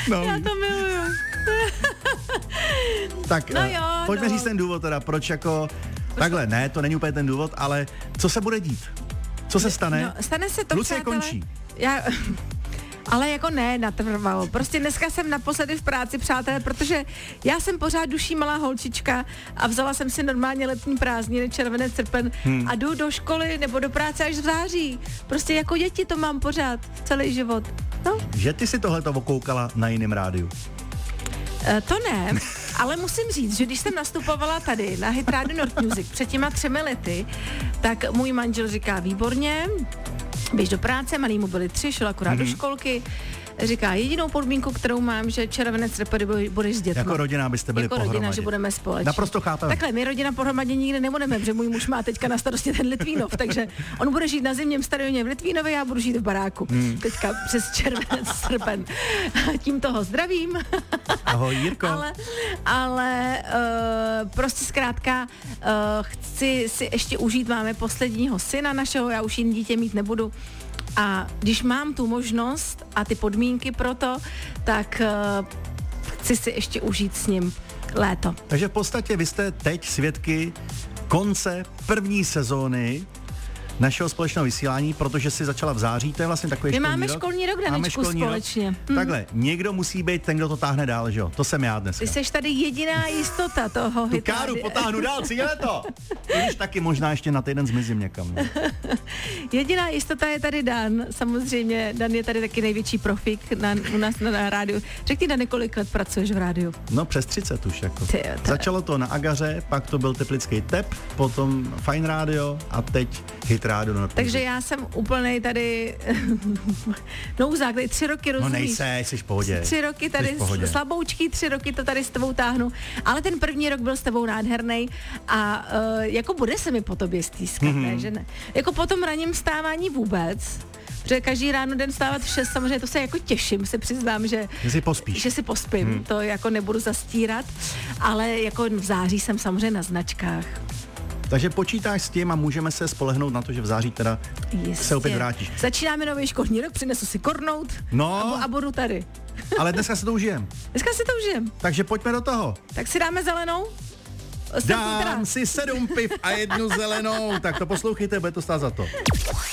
No. Já to miluju. Tak No jo, pojďme no. říct ten důvod teda, proč jako... Takhle, ne, to není úplně ten důvod, ale co se bude dít? Co se stane? No, stane se to, Lucie přátelé. končí. Ale jako ne, natrvalo. Prostě dneska jsem naposledy v práci, přátelé, protože já jsem pořád duší malá holčička a vzala jsem si normálně letní prázdniny, červenec, srpen a jdu do školy nebo do práce až v září. Prostě jako děti to mám pořád celý život. No. Že ty si tohleto okoukala na jiném rádiu. To ne, ale musím říct, že když jsem nastupovala tady na Hit Radio North Music před těma 3 lety, tak můj manžel říká, výborně, běž do práce, malýmu byli 3, šel akorát do školky, říká, jedinou podmínku, kterou mám, že červenec, srpen budeš s dětmi. Jako rodina byste byli jako pohromadě. rodina, že budeme společně. Naprosto chápem. Takhle, my rodina pohromadě nikdy nebudeme, protože můj muž má teďka na starosti ten Litvínov, takže on bude žít na zimním stadioně v Litvínově, já budu žít v baráku. Teďka přes červenec, srpen. Tím toho zdravím. Ahoj, Jirko. ale prostě zkrátka chci si ještě užít, máme posledního syna našeho, já už jiný dítě mít nebudu. A když mám tu možnost a ty podmínky pro to, tak chci si ještě užít s ním léto. Takže v podstatě vy jste teď svědky konce první sezóny našeho společného vysílání, protože si začala v září, to je vlastně takový My školní máme rok. školní rok, Danečku, společně. Takhle, někdo musí být ten, kdo to táhne dál, že jo? To jsem já dneska. Ty seš tady jediná jistota toho Tu Hit káru Radio. potáhnu dál, cíle to! Když taky možná ještě na týden zmizím někam. Ne? Jediná jistota je tady Dan, samozřejmě. Dan je tady taky největší profík u nás na rádiu. Řekni, Dan, kolik let pracuješ v rádiu? No přes 30 už jako. Ty. Začalo to na Agaře, pak to byl Teplický Tep, potom Fine Radio a teď Hit Radio. Takže já jsem úplnej tady nouzák, tady 3 roky, No rozumíš? jsi v pohodě. 3 roky Jsi tady v pohodě. slaboučký, 3 roky to tady s tebou táhnu, ale ten první rok byl s tebou nádherný a jako bude se mi po tobě stýskat, ne, že ne? Jako po tom ranním vstávání vůbec, protože každý ráno den vstávat v 6, samozřejmě to se jako těším, se přiznám, že si pospíš. Že si pospím, to jako nebudu zastírat, ale jako v září jsem samozřejmě na značkách. Takže počítáš s tím a můžeme se spolehnout na to, že v září teda se opět vrátíš. Začínáme nový školní rok, přinesu si kornout a budu tady. Ale dneska se to užijem. Dneska si to užijem. Takže pojďme do toho. Tak si dáme zelenou? Dám si 7 piv a 1 zelenou. Tak to poslouchejte, bude to stát za to.